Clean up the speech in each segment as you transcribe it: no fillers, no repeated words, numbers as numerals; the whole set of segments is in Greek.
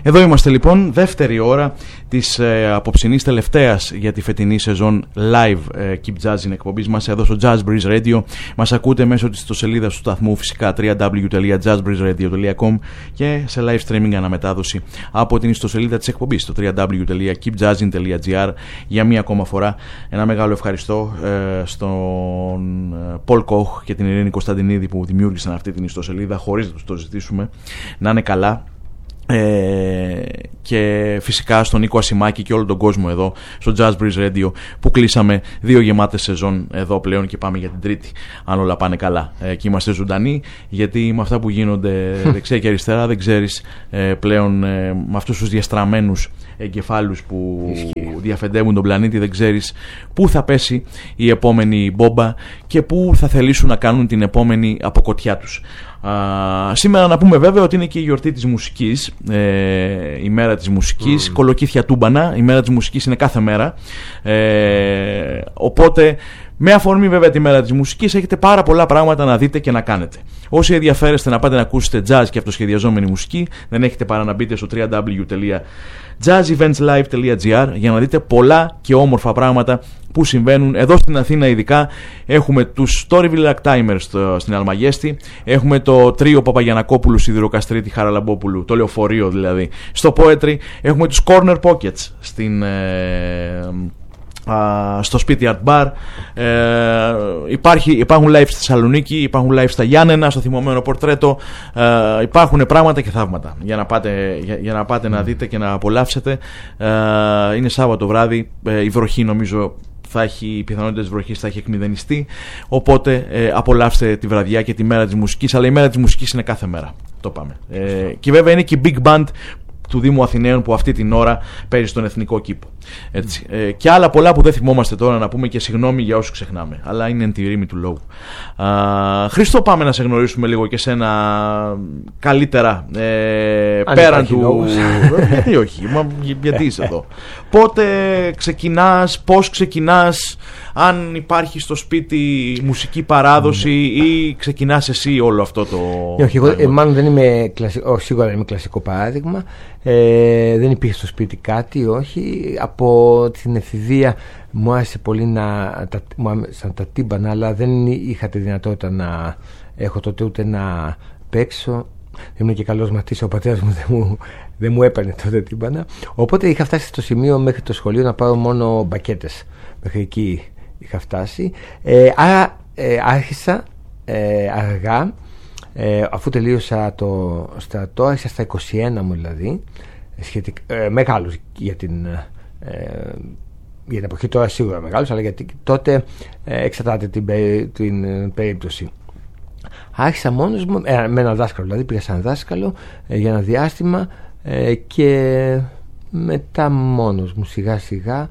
Εδώ είμαστε λοιπόν, δεύτερη ώρα της απόψινής τελευταίας για τη φετινή σεζόν live Keep Jazzin εκπομπής μας εδώ στο Jazz Breeze Radio. Μας ακούτε μέσω της ιστοσελίδας του σταθμού, φυσικά www.jazzbreezeradio.com, και σε live streaming αναμετάδοση από την ιστοσελίδα της εκπομπής στο www.keepjazzin.gr. Για μία ακόμα φορά ένα μεγάλο ευχαριστώ στον Πολ Κοχ και την Ειρήνη Κωνσταντινίδη που δημιούργησαν αυτή την ιστοσελίδα χωρίς να τους το ζητήσουμε. Να είναι καλά. Και φυσικά στον Νίκο Ασημάκη και όλο τον κόσμο εδώ στο Jazz Breeze Radio που κλείσαμε 2 γεμάτες σεζόν εδώ πλέον και πάμε για την τρίτη, αν όλα πάνε καλά, και είμαστε ζωντανοί, γιατί με αυτά που γίνονται δεξιά και αριστερά δεν ξέρεις πλέον, με αυτούς τους διαστραμμένους εγκεφάλους που διαφεντεύουν τον πλανήτη, δεν ξέρεις πού θα πέσει η επόμενη μπόμπα και πού θα θελήσουν να κάνουν την επόμενη αποκοτιά τους. Σήμερα να πούμε βέβαια ότι είναι και η γιορτή της μουσικής, η μέρα της μουσικής, κολοκύθια τούμπανα, η μέρα της μουσικής είναι κάθε μέρα, οπότε με αφορμή βέβαια τη μέρα της μουσικής έχετε πάρα πολλά πράγματα να δείτε και να κάνετε. Όσοι ενδιαφέρεστε να πάτε να ακούσετε jazz και αυτοσχεδιαζόμενη μουσική, δεν έχετε παρά να μπείτε στο www.jazzeventslive.gr για να δείτε πολλά και όμορφα πράγματα που συμβαίνουν. Εδώ στην Αθήνα ειδικά έχουμε τους Storyville Timers στην Αλμαγέστη, έχουμε το τρίο Παπαγιανακόπουλου, Σιδηροκαστρίτη, Χαραλαμπόπουλου, το λεωφορείο δηλαδή, στο Poetry, έχουμε τους Corner Pockets στο σπίτι Art Bar, υπάρχουν live στη Θεσσαλονίκη, υπάρχουν live στα Γιάννενα, στο θυμωμένο πορτρέτο, υπάρχουν πράγματα και θαύματα για να πάτε να δείτε και να απολαύσετε. Είναι Σάββατο βράδυ, η βροχή νομίζω οι πιθανότητες βροχής θα έχει εκμηδενιστεί, οπότε απολαύστε τη βραδιά και τη μέρα της μουσικής, αλλά η μέρα της μουσικής είναι κάθε μέρα, το πάμε. Και βέβαια είναι και η Big Band του Δήμου Αθηναίων που αυτή την ώρα παίζει στον Εθνικό Κήπο. Έτσι. Και άλλα πολλά που δεν θυμόμαστε τώρα να πούμε, και συγγνώμη για όσους ξεχνάμε, αλλά είναι εν τη ρήμη του λόγου. Χρήστο, πάμε να σε γνωρίσουμε λίγο και σένα καλύτερα, πέραν του... Γιατί όχι, γιατί είσαι εδώ. Πότε ξεκινάς, πώς ξεκινάς, αν υπάρχει στο σπίτι μουσική παράδοση ή ξεκινάς εσύ όλο αυτό το... Όχι, εγώ μάλλον δεν είμαι σίγουρα δεν είμαι κλασικό παράδειγμα. Δεν υπήρχε στο σπίτι κάτι, όχι. Από την εφηβεία μου άρεσε πολύ σαν τα τύμπανα, αλλά δεν είχα τη δυνατότητα να έχω τότε ούτε να παίξω. Ήμουν και καλός μαθητής, ο πατέρας μου δεν μου έπαιρνε τότε τύμπανα. Οπότε είχα φτάσει στο σημείο μέχρι το σχολείο να πάρω μόνο μπακέτες. Μέχρι εκεί είχα φτάσει. Άρα άρχισα αργά, αφού τελείωσα το στρατό, άρχισα στα 21 μου δηλαδή, μεγάλος για την εποχή, τώρα σίγουρα μεγάλος, αλλά γιατί τότε εξαρτάται την περίπτωση. Άρχισα μόνος μου, με έναν δάσκαλο, δηλαδή πήγα σαν δάσκαλο για ένα διάστημα, και μετά μόνος μου σιγά σιγά,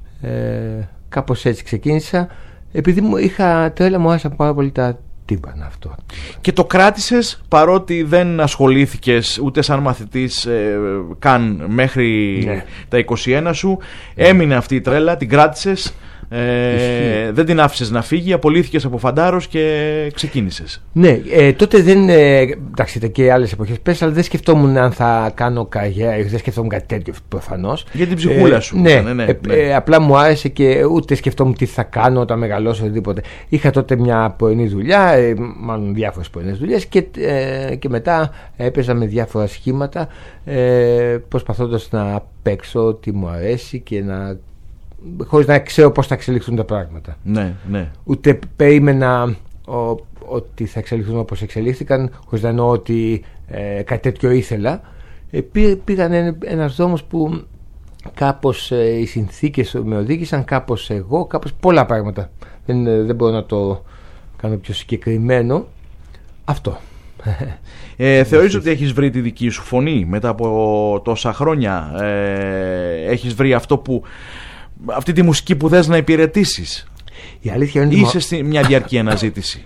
κάπως έτσι ξεκίνησα, επειδή είχα τρέλα, μου άρεσαν πάρα πολύ τα τύμπανα αυτό. Και το κράτησες παρότι δεν ασχολήθηκες ούτε σαν μαθητής καν μέχρι τα 21 σου, έμεινε αυτή η τρέλα, την κράτησες. Δεν την άφησες να φύγει, απολύθηκες από φαντάρος και ξεκίνησες. Ναι, τότε δεν. Εντάξει, ήταν και άλλες εποχές πες, αλλά δεν σκεφτόμουν αν θα κάνω καριέρα, δεν σκεφτόμουν κάτι τέτοιο προφανώς. Για την ψυχούλα σου. Ναι. Απλά μου άρεσε και ούτε σκεφτόμουν τι θα κάνω όταν μεγαλώσω, οτιδήποτε. Είχα τότε μια πρωινή δουλειά, μάλλον διάφορες πρωινές δουλειές, και μετά έπαιζα με διάφορα σχήματα, προσπαθώντας να παίξω τι μου αρέσει και χωρίς να ξέρω πώς θα εξελιχθούν τα πράγματα. Ναι. Ούτε περίμενα ότι θα εξελιχθούν όπως εξελίχθηκαν, χωρίς να εννοώ ότι κάτι τέτοιο ήθελα. Πήγαν ένας δρόμος που κάπως οι συνθήκες με οδήγησαν, κάπως εγώ, κάπως πολλά πράγματα. Δεν μπορώ να το κάνω πιο συγκεκριμένο. Αυτό. Θεωρείς ότι έχεις βρει τη δική σου φωνή μετά από τόσα χρόνια? Έχεις βρει αυτή τη μουσική που θες να υπηρετήσεις? Η αλήθεια είναι είσαι σε μια διαρκή αναζήτηση?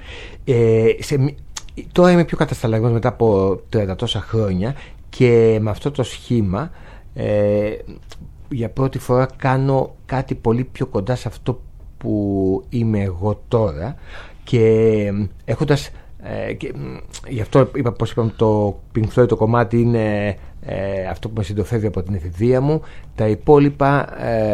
Τώρα είμαι πιο κατασταλαγμένος μετά από 30 τόσα χρόνια, και με αυτό το σχήμα για πρώτη φορά κάνω κάτι πολύ πιο κοντά σε αυτό που είμαι εγώ τώρα, και έχοντας Και γι' αυτό πώς είπαμε, το Pink Floyd το κομμάτι είναι αυτό που με συντοφεύει από την εφηβεία μου. Τα υπόλοιπα,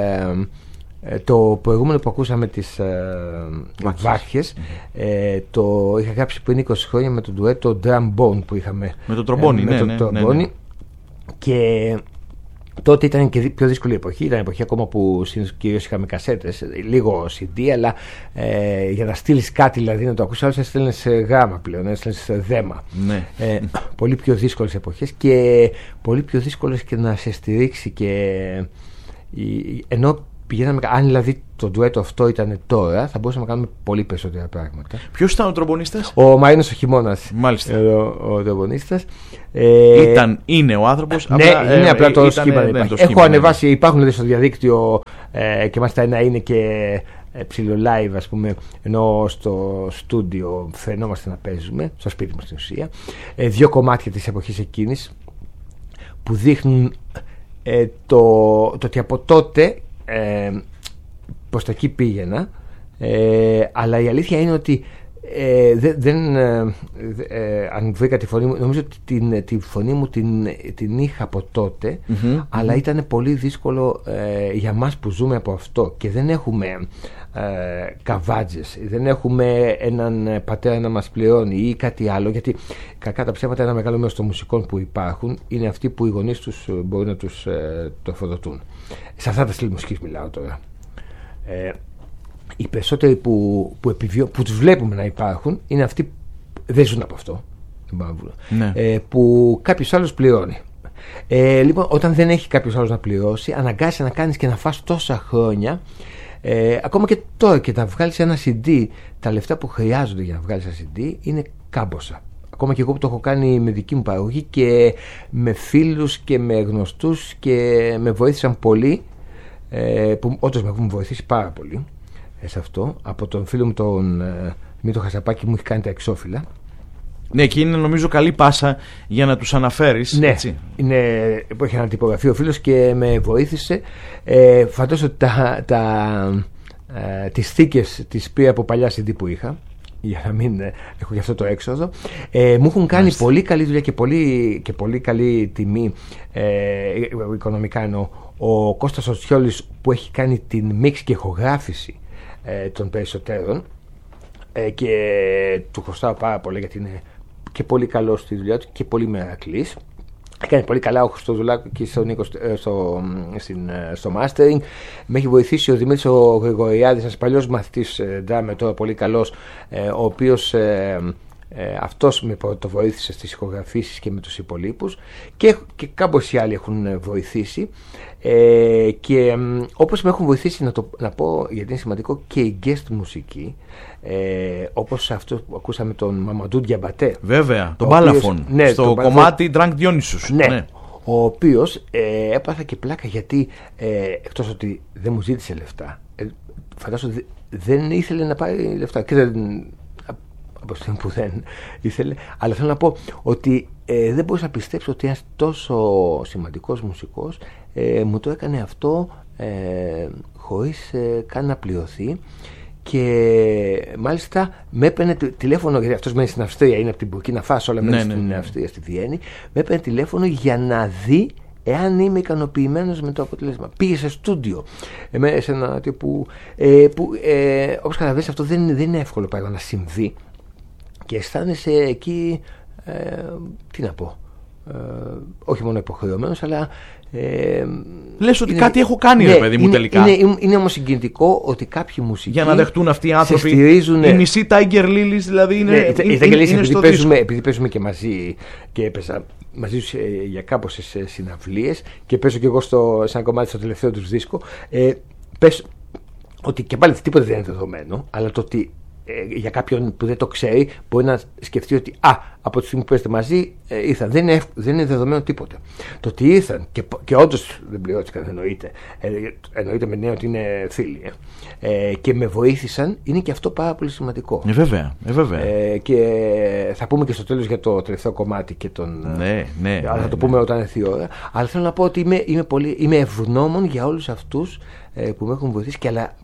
το προηγούμενο που ακούσαμε, τις Βάχιες, το είχα γράψει πριν 20 χρόνια με το ντουέτο Drum Bone που είχαμε με το τρομπόνι. Ναι. Και τότε ήταν και πιο δύσκολη εποχή. Ήταν εποχή ακόμα που κυρίως είχαμε κασέτες, λίγο CD, αλλά για να στείλεις κάτι, δηλαδή να το ακούσεις άλλος, έστελνες γράμμα πλέον, έστελνες δέμα. Ναι. Πολύ πιο δύσκολες εποχές και πολύ πιο δύσκολες και να σε στηρίξει. Ενώ πηγαίναμε, αν δηλαδή το ντουέτο αυτό ήταν τώρα, θα μπορούσαμε να κάνουμε πολύ περισσότερα πράγματα. Ποιος ήταν ο τρομπονίστας? Ο Μαρίνος ο Χειμώνας. Μάλιστα. Ο τρομπονίστας. Είναι ο άνθρωπος. Ναι, είναι απλά το σχήμα. Έχω ανεβάσει, υπάρχουν δηλαδή στο διαδίκτυο και μάλιστα ένα είναι και ψηλό live, ας πούμε, ενώ στο στούντιο φαινόμαστε να παίζουμε, στο σπίτι μας στην ουσία. 2 κομμάτια της εποχής εκείνης που δείχνουν το ότι από τότε προς τα εκεί πήγαινα, αλλά η αλήθεια είναι ότι αν βρήκα τη φωνή μου, νομίζω ότι τη φωνή μου την είχα από τότε, αλλά ήταν πολύ δύσκολο για μας που ζούμε από αυτό και δεν έχουμε καβάτζες, δεν έχουμε έναν πατέρα να μας πληρώνει ή κάτι άλλο, γιατί κακά τα ψέματα ένα μεγάλο μέρος των μουσικών που υπάρχουν είναι αυτοί που οι γονείς τους μπορεί να τους τροφοδοτούν. Σε αυτά τα στυλ μουσικής μιλάω τώρα. Οι περισσότεροι που τους βλέπουμε να υπάρχουν είναι αυτοί που δεν ζουν από αυτό, που κάποιος άλλος πληρώνει. Λοιπόν, όταν δεν έχει κάποιος άλλος να πληρώσει, αναγκάζεσαι να κάνεις και να φας τόσα χρόνια, ακόμα και τώρα, και να βγάλεις ένα CD, τα λεφτά που χρειάζονται για να βγάλεις ένα CD είναι κάμποσα. Ακόμα και εγώ που το έχω κάνει με δική μου παραγωγή και με φίλους και με γνωστούς και με βοήθησαν πολύ, που όντως με έχουν βοηθήσει πάρα πολύ σε αυτό. Από τον φίλο μου τον Μήτρο Χασαπάκη μου έχει κάνει τα εξώφυλλα. Ναι, και είναι νομίζω καλή πάσα για να τους αναφέρεις. Ναι, έτσι. Είναι, που έχει ανατυπογραφεί ο φίλος και με βοήθησε. Φαντάζομαι ότι τις θήκες τις πήρα από παλιά CD που είχα, για να μην έχω γι' αυτό το έξοδο. Μου έχουν κάνει πολύ καλή δουλειά και πολύ καλή τιμή, οικονομικά εννοώ, ο Κώστας Οτσιόλης, που έχει κάνει την μίξη και ηχογράφηση των περισσότερων, και του χρωστάω πάρα πολύ, γιατί είναι και πολύ καλός στη δουλειά του και πολύ μερακλής. Έκανε πολύ καλά ο Χριστοδουλάκου και στο mastering. Με έχει βοηθήσει ο Δημήτρης ο Γρηγοριάδης, ένας παλιός μαθητής drummer, τώρα πολύ καλός, ο οποίος αυτός με το βοήθησε στις ηχογραφήσεις και με τους υπολείπους, και κάμποσοι άλλοι έχουν βοηθήσει, και όπως με έχουν βοηθήσει, να πω, γιατί είναι σημαντικό, και η guest μουσική, όπως αυτό που ακούσαμε, τον Μαμαντού Διαμπατέ, βέβαια, τον Μπάλαφον, ναι, στο κομμάτι Drunk Dionysus, ναι. Ο οποίος έπαθα και πλάκα, γιατί εκτός ότι δεν μου ζήτησε λεφτά, φαντάζομαι δεν ήθελε να πάρει λεφτά, και από στιγμή που δεν ήθελε, αλλά θέλω να πω ότι δεν μπορούσα να πιστέψω ότι ένας τόσο σημαντικός μουσικός μου το έκανε αυτό χωρίς καν να πληρωθεί, και μάλιστα με έπαιρνε τηλέφωνο, γιατί αυτός μένει στην Αυστρία, είναι από την Μπουρκίνα Φάσο, όλα μένει στην Αυστρία, στη Βιέννη. Με έπαιρνε τηλέφωνο για να δει εάν είμαι ικανοποιημένος με το αποτέλεσμα. Πήγε σε στούντιο σε ένα τύπου που όπως καταλαβαίνεις, αυτό δεν είναι εύκολο πράγμα να συμβεί, και αισθάνεσαι εκεί, τι να πω, όχι μόνο υποχρεωμένος, αλλά λες ότι κάτι έχω κάνει, ρε παιδί μου, τελικά. Είναι όμως συγκινητικό ότι κάποιοι μουσικοί, για να δεχτούν αυτοί οι άνθρωποι, στηρίζουν, οι μισοί Tiger Lilies, δηλαδή είναι στο δίσκο. Επειδή παίζουμε και μαζί, και έπαιζα μαζί τους για κάποιες συναυλίες, και παίζω και εγώ σε ένα κομμάτι στο τελευταίο τους δίσκο, πες ότι και πάλι τίποτα δεν είναι δεδομένο, αλλά το ότι για κάποιον που δεν το ξέρει μπορεί να σκεφτεί ότι από τη στιγμή που παίζετε μαζί ήρθαν. Δεν είναι δεδομένο τίποτα. Το ότι ήρθαν και όντως δεν πληρώθηκαν, εννοείται με νέο ότι είναι φίλοι, και με βοήθησαν, είναι και αυτό πάρα πολύ σημαντικό. Βέβαια. Και θα πούμε και στο τέλος για το τελευταίο κομμάτι και τον. Ναι. Αλλά θα το πούμε όταν έρθει η ώρα. Αλλά θέλω να πω ότι είμαι ευγνώμων για όλους αυτούς που με έχουν βοηθήσει, και αλλά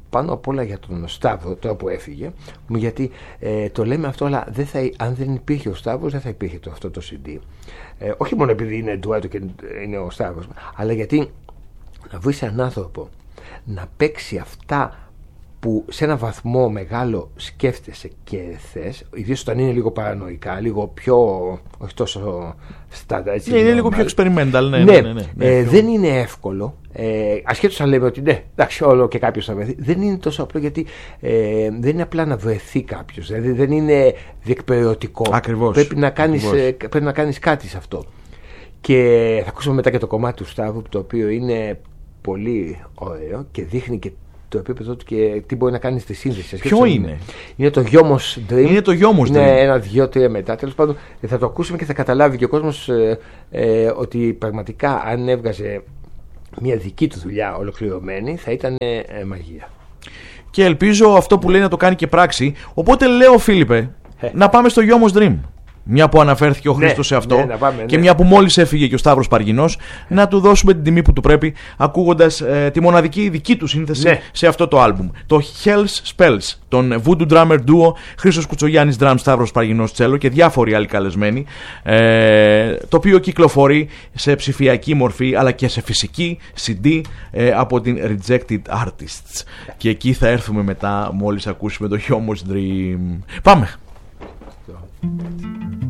πάνω απ' όλα για τον Σταύρο, τώρα που έφυγε, γιατί το λέμε αυτό, αλλά αν δεν υπήρχε ο Σταύρος, δεν θα υπήρχε αυτό το CD. Όχι μόνο επειδή είναι ντουέτο και είναι ο Σταύρος, αλλά γιατί να βρεις έναν άνθρωπο να παίξει αυτά που σε ένα βαθμό μεγάλο σκέφτεσαι και θες, ιδίως όταν είναι λίγο παρανοϊκά, λίγο πιο, όχι τόσο στάντα, έτσι. Είναι λίγο πιο experimental, ναι. Δεν είναι εύκολο, ασχέτως αν λέμε ότι ναι, εντάξει, όλο και κάποιος θα βρεθεί. Δεν είναι τόσο απλό, γιατί δεν είναι απλά να βρεθεί κάποιος, δηλαδή δεν είναι διεκπαιρεωτικό. Ακριβώς. Πρέπει να κάνεις κάτι σε αυτό. Και θα ακούσουμε μετά και το κομμάτι του Σταύρου, το οποίο είναι πολύ ωραίο και δείχνει και το επίπεδο του και τι μπορεί να κάνει στη σύνδεση. Ποιο είναι? Είναι το Γιόμος Dream. Είναι το Γιόμος Dream. Είναι 1-2-3 μετά. Τέλος πάντων, θα το ακούσουμε και θα καταλάβει και ο κόσμος ότι πραγματικά αν έβγαζε μια δική του δουλειά ολοκληρωμένη θα ήταν μαγεία. Και ελπίζω αυτό που λέει να το κάνει και πράξη. Οπότε λέω, Φίλιππε, να πάμε στο Γιόμος Dream. Μια που αναφέρθηκε ο Χρήστος σε αυτό, και μια που μόλις έφυγε και ο Σταύρος Παργινός, να του δώσουμε την τιμή που του πρέπει, ακούγοντας τη μοναδική δική του σύνθεση σε αυτό το άλμπουμ. Το Hell's Spells, τον Voodoo Drummer Duo, Χρήστος Κουτσογιάννης Drum, Σταύρος Παργινός Τσέλο και διάφοροι άλλοι καλεσμένοι, το οποίο κυκλοφορεί σε ψηφιακή μορφή αλλά και σε φυσική CD από την Rejected Artists. Και εκεί θα έρθουμε μετά, μόλις ακούσουμε το Γιόμος Dream. Πάμε!